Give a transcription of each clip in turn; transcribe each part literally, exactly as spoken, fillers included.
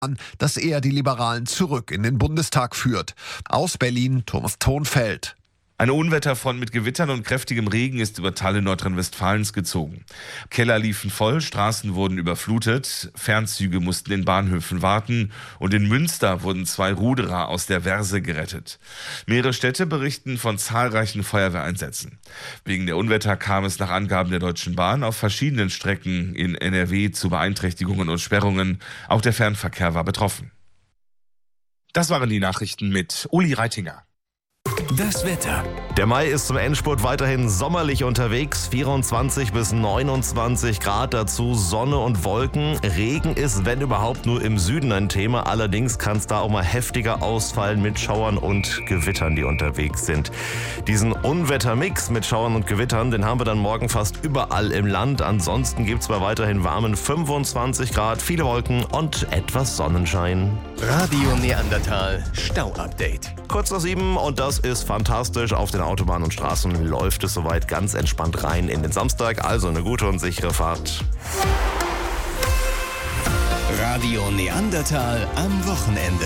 dass er die Liberalen zurück in den Bundestag führt. Aus Berlin Thomas Thonfeld. Eine Unwetterfront mit Gewittern und kräftigem Regen ist über Teile Nordrhein-Westfalens gezogen. Keller liefen voll, Straßen wurden überflutet, Fernzüge mussten in Bahnhöfen warten und in Münster wurden zwei Ruderer aus der Verse gerettet. Mehrere Städte berichten von zahlreichen Feuerwehreinsätzen. Wegen der Unwetter kam es nach Angaben der Deutschen Bahn auf verschiedenen Strecken in N R W zu Beeinträchtigungen und Sperrungen. Auch der Fernverkehr war betroffen. Das waren die Nachrichten mit Uli Reitinger. Das Wetter. Der Mai ist zum Endspurt weiterhin sommerlich unterwegs. vierundzwanzig bis neunundzwanzig Grad, dazu Sonne und Wolken. Regen ist, wenn überhaupt, nur im Süden ein Thema. Allerdings kann es da auch mal heftiger ausfallen mit Schauern und Gewittern, die unterwegs sind. Diesen Unwettermix mit Schauern und Gewittern, den haben wir dann morgen fast überall im Land. Ansonsten gibt es bei weiterhin warmen fünfundzwanzig Grad, viele Wolken und etwas Sonnenschein. Radio Neandertal Stau-Update. Kurz nach sieben und das ist fantastisch. Auf den Autobahnen und Straßen läuft es soweit ganz entspannt rein in den Samstag. Also eine gute und sichere Fahrt. Radio Neandertal am Wochenende.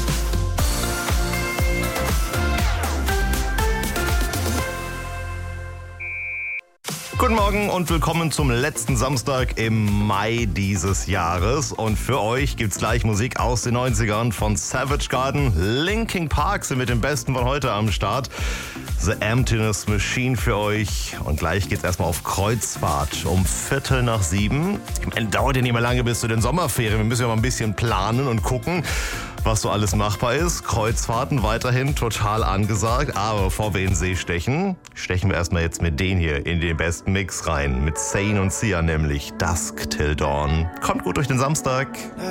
Guten Morgen und willkommen zum letzten Samstag im Mai dieses Jahres. Und für euch gibt's gleich Musik aus den neunzigern von Savage Garden. Linkin Park sind mit dem Besten von heute am Start. The Emptiness Machine für euch. Und gleich geht's erstmal auf Kreuzfahrt um Viertel nach sieben. Ich meine, dauert ja nicht mehr lange bis zu den Sommerferien. Wir müssen ja mal ein bisschen planen und gucken, was so alles machbar ist. Kreuzfahrten weiterhin total angesagt. Aber bevor wir in den See stechen, stechen wir erstmal jetzt mit denen hier in den besten Mix rein. Mit Zayn und Sia, nämlich Dusk Till Dawn. Kommt gut durch den Samstag.